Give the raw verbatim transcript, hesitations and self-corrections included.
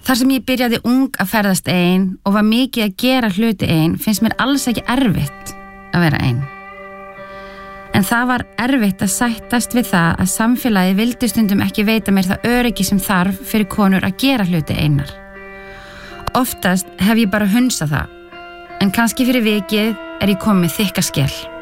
Þar sem ég byrjaði ung að ferðast ein og var mikið að gera hluti ein, finnst mér alls ekki erfitt að vera ein. En það var erfitt að sættast við það að samfélagið vildi stundum ekki veita mér það öryggi sem þarf fyrir konur að gera hluti einar. Oftast hef ég bara hunsað það, en kannski fyrir vikið er ég komið þykka skell.